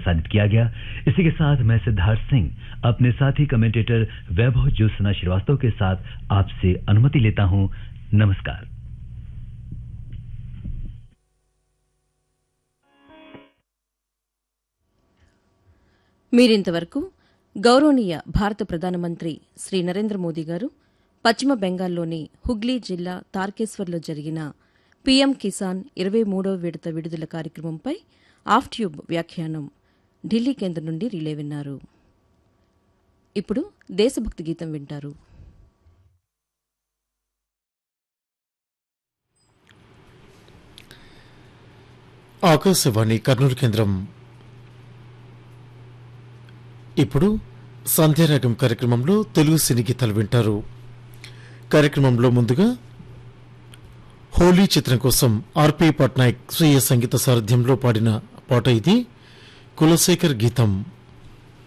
प्रसारित किया गया। इसी के साथ मैं सिद्धार्थ सिंह अपने साथी कमेंटेटर वैभव ज्योत्सना श्रीवास्तव के साथ आपसे अनुमति लेता हूं। नमस्कार। మీరింతవరకు గౌరవనీయ భారత ప్రధానమంత్రి శ్రీ నరేంద్ర మోదీ గారు పశ్చిమ బెంగాల్లోని హుగ్లీ జిల్లా తార్కేశ్వర్లో జరిగిన పీఎం కిసాన్ 23వ విడత విడుదల కార్యక్రమంపై ఆఫ్ ట్యూబ్ వ్యాఖ్యానం ఢిల్లీ కేంద్రం నుండి రిలే విన్నారు. ఇప్పుడు దేశభక్తి గీతం వింటారు. ఆకాశవాణి కర్నూలు కేంద్రం. ఇప్పుడు సంధ్యారాగం కార్యక్రమంలో తెలుగు సినీ గీతాలు వింటారు. కార్యక్రమంలో ముందుగా హోలీ చిత్రం కోసం ఆర్పి పట్నాయక్ స్వీయ సంగీత సారథ్యంలో పాడిన పాట ఇది. కులశేఖర్ గీతం.